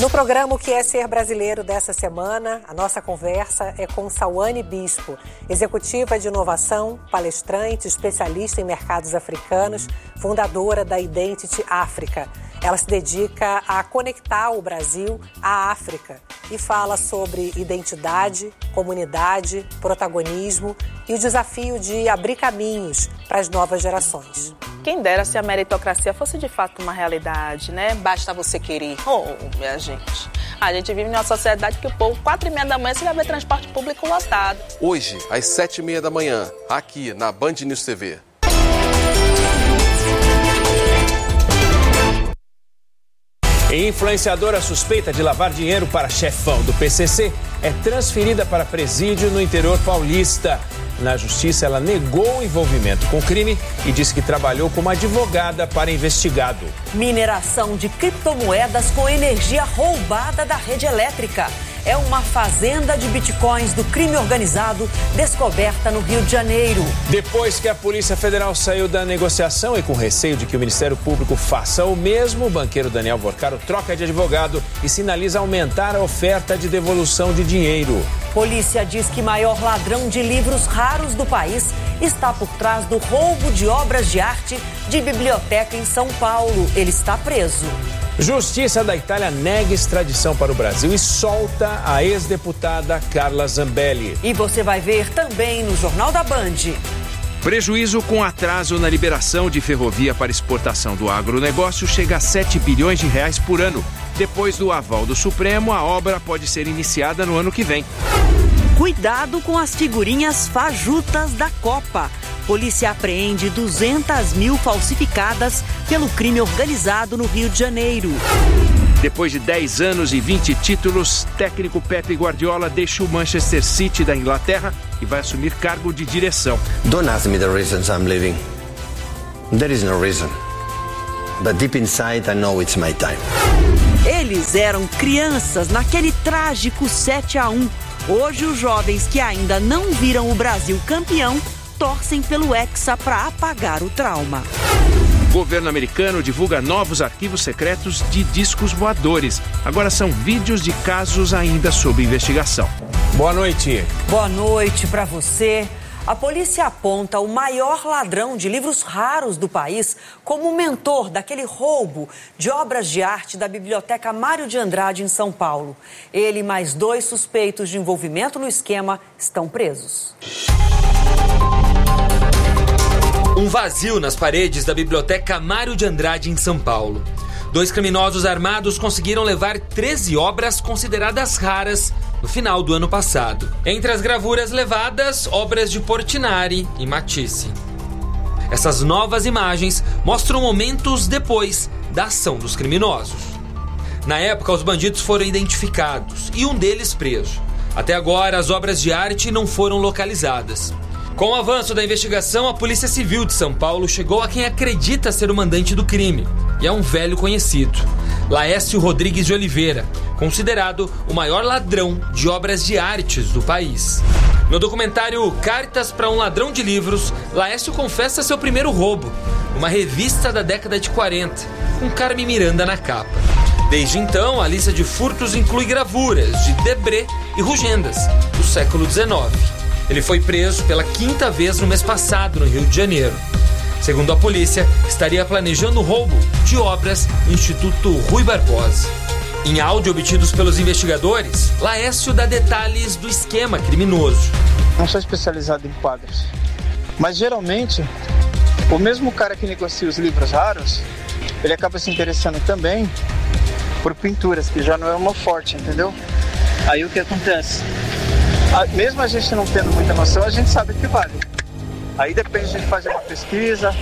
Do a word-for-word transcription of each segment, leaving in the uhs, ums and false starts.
No programa O que é Ser Brasileiro dessa semana, a nossa conversa é com Sawane Bispo, executiva de inovação, palestrante, especialista em mercados africanos, fundadora da Identity África. Ela se dedica a conectar o Brasil à África e fala sobre identidade, comunidade, protagonismo e o desafio de abrir caminhos para as novas gerações. Quem dera se a meritocracia fosse de fato uma realidade, né? Basta você querer. Oh, minha gente. A gente vive numa sociedade que o povo, quatro e meia da manhã, você vai ver transporte público lotado. Hoje, às sete e meia da manhã, aqui na Band News T V. Influenciadora suspeita de lavar dinheiro para chefão do P C C é transferida para presídio no interior paulista. Na justiça, ela negou o envolvimento com o crime e disse que trabalhou como advogada para investigado. Mineração de criptomoedas com energia roubada da rede elétrica. É uma fazenda de bitcoins do crime organizado descoberta no Rio de Janeiro. Depois que a Polícia Federal saiu da negociação e com receio de que o Ministério Público faça o mesmo, o banqueiro Daniel Borcaro troca de advogado e sinaliza aumentar a oferta de devolução de dinheiro. Polícia diz que maior ladrão de livros raros do país está por trás do roubo de obras de arte de biblioteca em São Paulo. Ele está preso. Justiça da Itália nega extradição para o Brasil e solta a ex-deputada Carla Zambelli. E você vai ver também no Jornal da Band. Prejuízo com atraso na liberação de ferrovia para exportação do agronegócio chega a sete bilhões de reais por ano. Depois do aval do Supremo, a obra pode ser iniciada no ano que vem. Cuidado com as figurinhas fajutas da Copa. Polícia apreende duzentas mil falsificadas pelo crime organizado no Rio de Janeiro. Depois de dez anos e vinte títulos, técnico Pep Guardiola deixa o Manchester City da Inglaterra e vai assumir cargo de direção. Don't ask me the reasons I'm leaving. There is no reason. But deep inside I know it's my time. Eles eram crianças naquele trágico sete a um. Hoje os jovens que ainda não viram o Brasil campeão torcem pelo Hexa para apagar o trauma. O governo americano divulga novos arquivos secretos de discos voadores. Agora são vídeos de casos ainda sob investigação. Boa noite. Boa noite para você. A polícia aponta o maior ladrão de livros raros do país como mentor daquele roubo de obras de arte da Biblioteca Mário de Andrade, em São Paulo. Ele e mais dois suspeitos de envolvimento no esquema estão presos. Um vazio nas paredes da Biblioteca Mário de Andrade, em São Paulo. Dois criminosos armados conseguiram levar treze obras consideradas raras no final do ano passado. Entre as gravuras levadas, obras de Portinari e Matisse. Essas novas imagens mostram momentos depois da ação dos criminosos. Na época, os bandidos foram identificados e um deles preso. Até agora, as obras de arte não foram localizadas. Com o avanço da investigação, a Polícia Civil de São Paulo chegou a quem acredita ser o mandante do crime. E é um velho conhecido, Laércio Rodrigues de Oliveira, considerado o maior ladrão de obras de artes do país. No documentário Cartas para um Ladrão de Livros, Laércio confessa seu primeiro roubo, uma revista da década de quarenta, com Carmen Miranda na capa. Desde então, a lista de furtos inclui gravuras de Debré e Rugendas, do século dezenove. Ele foi preso pela quinta vez no mês passado, no Rio de Janeiro. Segundo a polícia, estaria planejando o roubo de obras no Instituto Rui Barbosa. Em áudio obtidos pelos investigadores, Laércio dá detalhes do esquema criminoso. Não sou especializado em quadros, mas geralmente o mesmo cara que negocia os livros raros, ele acaba se interessando também por pinturas, que já não é uma forte, entendeu? Aí o que acontece? Mesmo a gente não tendo muita noção, a gente sabe que vale. Aí depende de fazer uma pesquisa,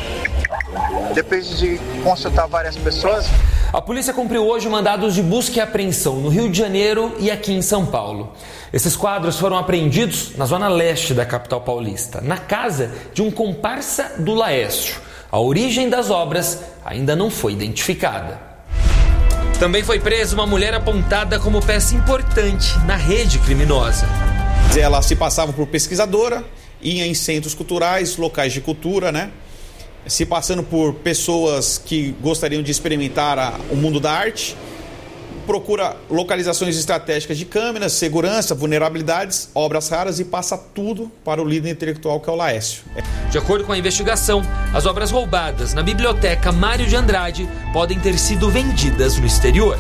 depende de consultar várias pessoas. A polícia cumpriu hoje mandados de busca e apreensão no Rio de Janeiro e aqui em São Paulo. Esses quadros foram apreendidos na zona leste da capital paulista, na casa de um comparsa do Laércio. A origem das obras ainda não foi identificada. Também foi presa uma mulher apontada como peça importante na rede criminosa. Ela se passava por pesquisadora, ia em centros culturais, locais de cultura, né? Se passando por pessoas que gostariam de experimentar a, o mundo da arte, procura localizações estratégicas de câmeras, segurança, vulnerabilidades, obras raras e passa tudo para o líder intelectual que é o Laércio. De acordo com a investigação, as obras roubadas na Biblioteca Mário de Andrade podem ter sido vendidas no exterior.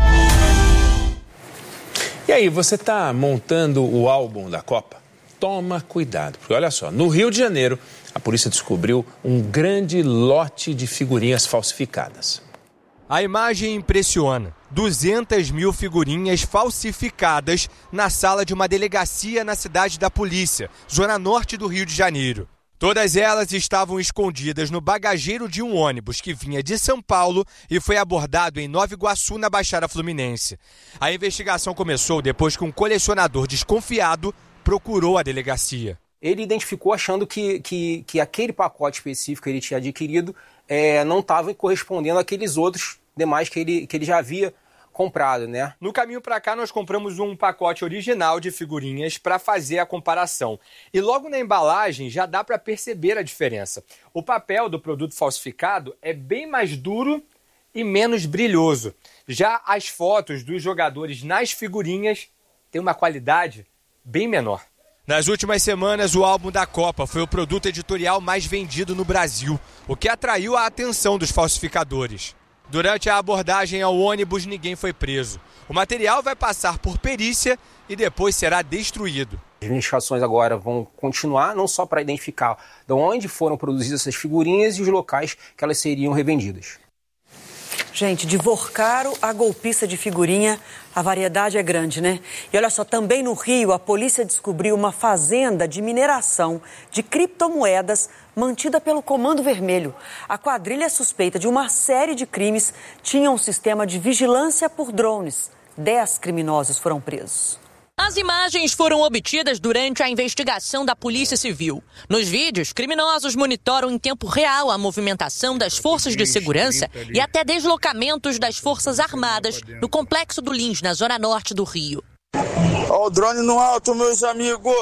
E aí, você está montando o álbum da Copa? Toma cuidado, porque olha só, no Rio de Janeiro, a polícia descobriu um grande lote de figurinhas falsificadas. A imagem impressiona. duzentas mil figurinhas falsificadas na sala de uma delegacia na cidade da polícia, zona norte do Rio de Janeiro. Todas elas estavam escondidas no bagageiro de um ônibus que vinha de São Paulo e foi abordado em Nova Iguaçu, na Baixada Fluminense. A investigação começou depois que um colecionador desconfiado procurou a delegacia. Ele identificou achando que, que, que aquele pacote específico que ele tinha adquirido é, não estava correspondendo àqueles outros demais que ele, que ele já havia comprado, né? No caminho para cá, nós compramos um pacote original de figurinhas para fazer a comparação. E logo na embalagem já dá para perceber a diferença. O papel do produto falsificado é bem mais duro e menos brilhoso. Já as fotos dos jogadores nas figurinhas têm uma qualidade bem menor. Nas últimas semanas, o álbum da Copa foi o produto editorial mais vendido no Brasil, o que atraiu a atenção dos falsificadores. Durante a abordagem ao ônibus, ninguém foi preso. O material vai passar por perícia e depois será destruído. As investigações agora vão continuar, não só para identificar de onde foram produzidas essas figurinhas e os locais que elas seriam revendidas. Gente, de Vorcaro a golpista de figurinha, a variedade é grande, né? E olha só, também no Rio, a polícia descobriu uma fazenda de mineração de criptomoedas mantida pelo Comando Vermelho. A quadrilha suspeita de uma série de crimes tinha um sistema de vigilância por drones. Dez criminosos foram presos. As imagens foram obtidas durante a investigação da Polícia Civil. Nos vídeos, criminosos monitoram em tempo real a movimentação das forças de segurança e até deslocamentos das Forças Armadas no Complexo do Lins, na zona norte do Rio. Ó o drone no alto, meus amigos.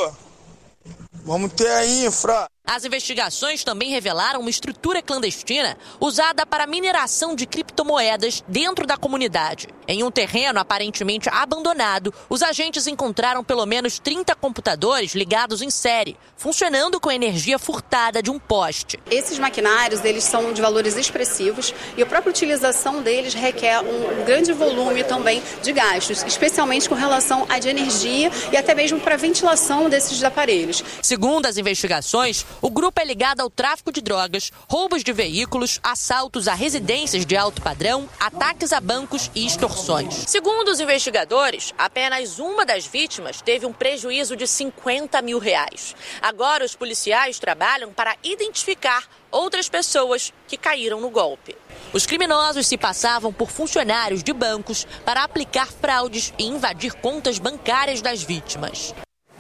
Vamos ter a infra. As investigações também revelaram uma estrutura clandestina usada para mineração de criptomoedas dentro da comunidade. Em um terreno aparentemente abandonado, os agentes encontraram pelo menos trinta computadores ligados em série, funcionando com energia furtada de um poste. Esses maquinários, eles são de valores expressivos e a própria utilização deles requer um grande volume também de gastos, especialmente com relação à de energia e até mesmo para a ventilação desses aparelhos. Segundo as investigações, o grupo é ligado ao tráfico de drogas, roubos de veículos, assaltos a residências de alto padrão, ataques a bancos e extorsões. Segundo os investigadores, apenas uma das vítimas teve um prejuízo de cinquenta mil reais. Agora os policiais trabalham para identificar outras pessoas que caíram no golpe. Os criminosos se passavam por funcionários de bancos para aplicar fraudes e invadir contas bancárias das vítimas.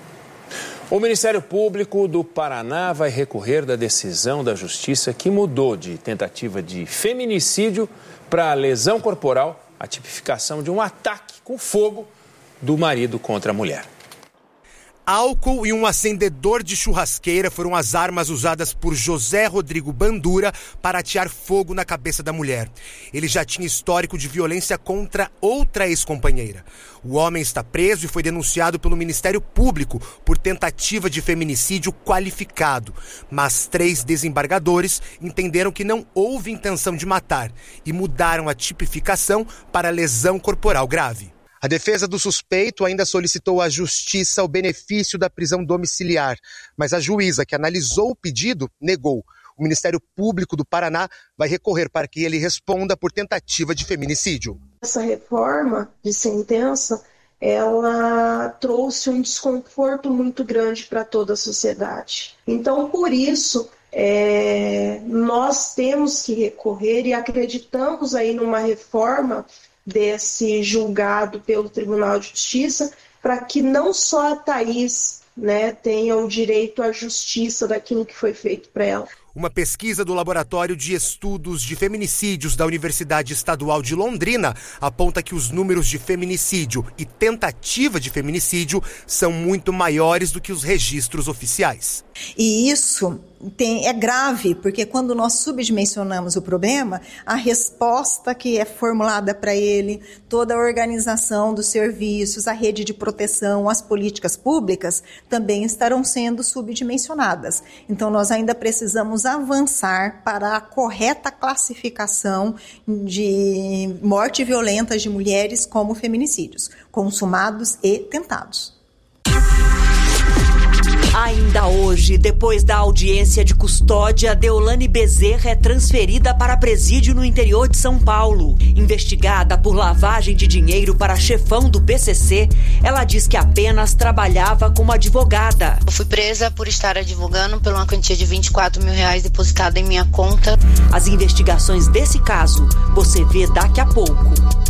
O Ministério Público do Paraná vai recorrer da decisão da Justiça que mudou de tentativa de feminicídio para lesão corporal, a tipificação de um ataque com fogo do marido contra a mulher. Álcool e um acendedor de churrasqueira foram as armas usadas por José Rodrigo Bandura para atear fogo na cabeça da mulher. Ele já tinha histórico de violência contra outra ex-companheira. O homem está preso e foi denunciado pelo Ministério Público por tentativa de feminicídio qualificado. Mas três desembargadores entenderam que não houve intenção de matar e mudaram a tipificação para lesão corporal grave. A defesa do suspeito ainda solicitou à Justiça o benefício da prisão domiciliar, mas a juíza que analisou o pedido negou. O Ministério Público do Paraná vai recorrer para que ele responda por tentativa de feminicídio. Essa reforma de sentença, ela trouxe um desconforto muito grande para toda a sociedade. Então, por isso, é, nós temos que recorrer e acreditamos aí numa reforma desse julgado pelo Tribunal de Justiça, para que não só a Thaís, né, tenha o direito à justiça daquilo que foi feito para ela. Uma pesquisa do Laboratório de Estudos de Feminicídios da Universidade Estadual de Londrina aponta que os números de feminicídio e tentativa de feminicídio são muito maiores do que os registros oficiais. E isso tem, é grave, porque quando nós subdimensionamos o problema, a resposta que é formulada para ele, toda a organização dos serviços, a rede de proteção, as políticas públicas, também estarão sendo subdimensionadas. Então, nós ainda precisamos avançar para a correta classificação de morte violenta de mulheres como feminicídios, consumados e tentados. Ainda hoje, depois da audiência de custódia, Deolane Bezerra é transferida para presídio no interior de São Paulo. Investigada por lavagem de dinheiro para chefão do P C C, ela diz que apenas trabalhava como advogada. Eu fui presa por estar advogando por uma quantia de vinte e quatro mil reais depositada em minha conta. As investigações desse caso você vê daqui a pouco.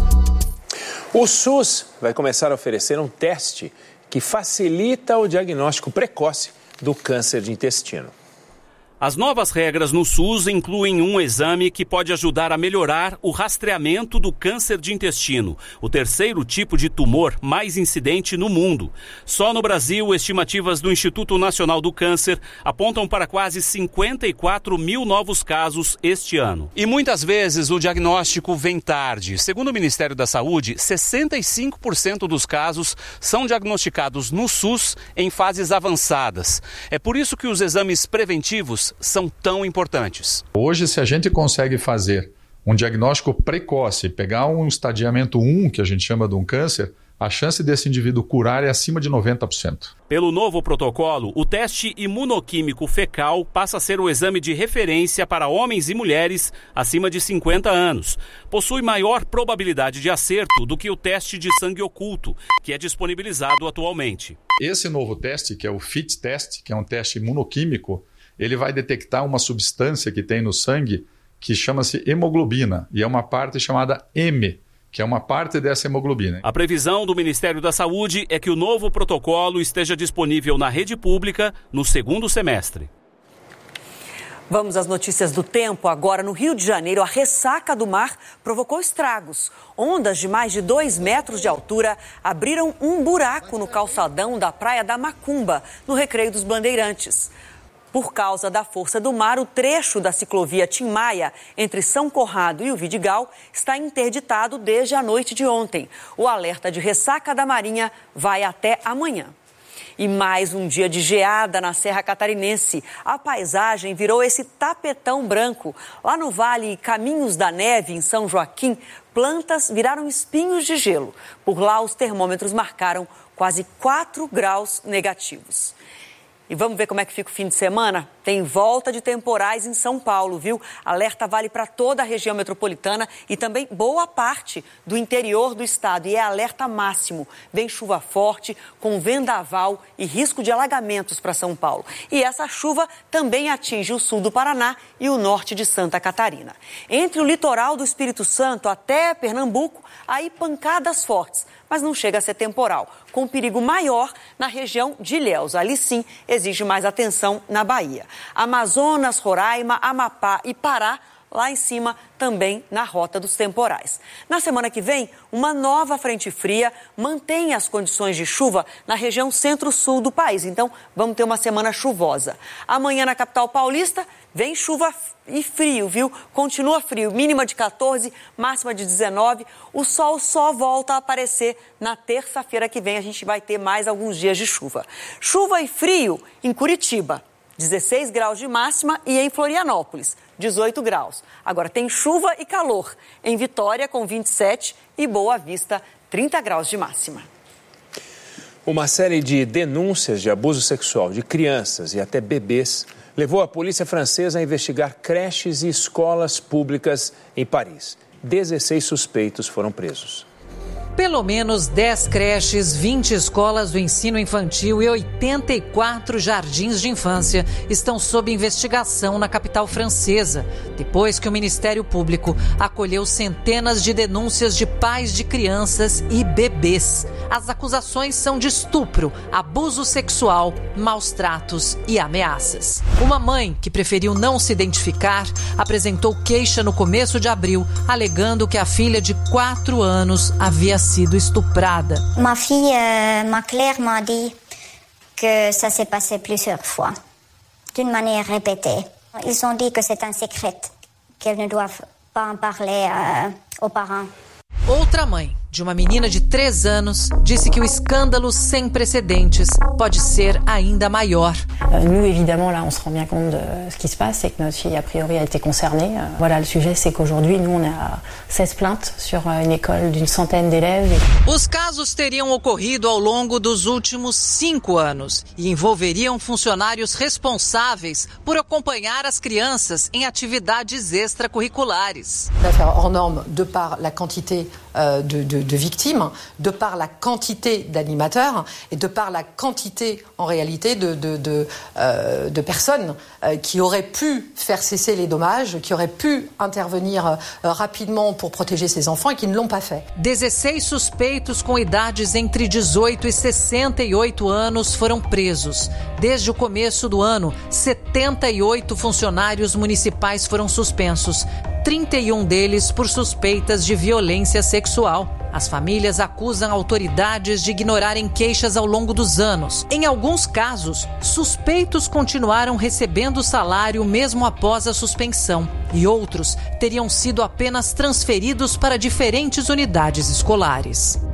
O SUS vai começar a oferecer um teste que facilita o diagnóstico precoce do câncer de intestino. As novas regras no SUS incluem um exame que pode ajudar a melhorar o rastreamento do câncer de intestino, o terceiro tipo de tumor mais incidente no mundo. Só no Brasil, estimativas do Instituto Nacional do Câncer apontam para quase cinquenta e quatro mil novos casos este ano. E muitas vezes o diagnóstico vem tarde. Segundo o Ministério da Saúde, sessenta e cinco por cento dos casos são diagnosticados no SUS em fases avançadas. É por isso que os exames preventivos são tão importantes. Hoje, se a gente consegue fazer um diagnóstico precoce, pegar um estadiamento um, que a gente chama de um câncer, a chance desse indivíduo curar é acima de noventa por cento. Pelo novo protocolo, o teste imunoquímico fecal passa a ser o exame de referência para homens e mulheres acima de cinquenta anos. Possui maior probabilidade de acerto do que o teste de sangue oculto, que é disponibilizado atualmente. Esse novo teste, que é o F I T test, que é um teste imunoquímico, ele vai detectar uma substância que tem no sangue que chama-se hemoglobina, e é uma parte chamada M, que é uma parte dessa hemoglobina. A previsão do Ministério da Saúde é que o novo protocolo esteja disponível na rede pública no segundo semestre. Vamos às notícias do tempo. Agora, no Rio de Janeiro, a ressaca do mar provocou estragos. Ondas de mais de dois metros de altura abriram um buraco no calçadão da Praia da Macumba, no Recreio dos Bandeirantes. Por causa da força do mar, o trecho da ciclovia Tim Maia, entre São Conrado e o Vidigal, está interditado desde a noite de ontem. O alerta de ressaca da Marinha vai até amanhã. E mais um dia de geada na Serra Catarinense. A paisagem virou esse tapetão branco. Lá no Vale Caminhos da Neve, em São Joaquim, plantas viraram espinhos de gelo. Por lá, os termômetros marcaram quase quatro graus negativos. E vamos ver como é que fica o fim de semana? Tem volta de temporais em São Paulo, viu? Alerta vale para toda a região metropolitana e também boa parte do interior do estado. E é alerta máximo. Vem chuva forte, com vendaval e risco de alagamentos para São Paulo. E essa chuva também atinge o sul do Paraná e o norte de Santa Catarina. Entre o litoral do Espírito Santo até Pernambuco, aí pancadas fortes, mas não chega a ser temporal, com perigo maior na região de Ilhéus. Ali sim exige mais atenção na Bahia. Amazonas, Roraima, Amapá e Pará, lá em cima também na rota dos temporais. Na semana que vem, uma nova frente fria mantém as condições de chuva na região centro-sul do país. Então, vamos ter uma semana chuvosa. Amanhã na capital paulista, vem chuva e frio, viu? Continua frio, mínima de quatorze, máxima de dezenove. O sol só volta a aparecer na terça-feira que vem. A gente vai ter mais alguns dias de chuva. Chuva e frio em Curitiba, dezesseis graus de máxima, e em Florianópolis, dezoito graus. Agora tem chuva e calor em Vitória, com vinte e sete, e Boa Vista, trinta graus de máxima. Uma série de denúncias de abuso sexual de crianças e até bebês levou a polícia francesa a investigar creches e escolas públicas em Paris. dezesseis suspeitos foram presos. Pelo menos dez creches, vinte escolas do ensino infantil e oitenta e quatro jardins de infância estão sob investigação na capital francesa, depois que o Ministério Público acolheu centenas de denúncias de pais de crianças e bebês. As acusações são de estupro, abuso sexual, maus tratos e ameaças. Uma mãe, que preferiu não se identificar, apresentou queixa no começo de abril, alegando que a filha de quatro anos havia sido estuprada. Ma fille euh, m'a clairement dit que ça s'est passé plusieurs fois, d'une manière répétée. Ils ont dit que c'est un secret, qu'elles ne doivent pas en parler euh, aux parents. Outra mãe, de uma menina de três anos, disse que o escândalo sem precedentes pode ser ainda maior. Nous, évidemment, là, on se rend bien compte de ce qui se passe, c'est que notre fille, a priori, a été concernée. Voilà, le sujet, c'est qu'aujourd'hui, nous, on a seize plaintes sur une école d'une centaine d'élèves. Os casos teriam ocorrido ao longo dos últimos cinco anos e envolveriam funcionários responsáveis por acompanhar as crianças em atividades extracurriculares. L'affaire hors norme de par la quantité euh, de, de de victimes, de par la quantité d'animateurs et de par la quantité, en réalité, de, de, de, euh, de personnes euh, qui auraient pu faire cesser les dommages, qui auraient pu intervenir euh, rapidement pour protéger ces enfants et qui ne l'ont pas fait. dezesseis suspeitos com idades entre dezoito e sessenta e oito anos foram presos. Desde o começo do ano, setenta e oito funcionários municipais foram suspensos, trinta e um deles por suspeitas de violência sexual. As famílias acusam autoridades de ignorarem queixas ao longo dos anos. Em alguns casos, suspeitos continuaram recebendo salário mesmo após a suspensão, e outros teriam sido apenas transferidos para diferentes unidades escolares.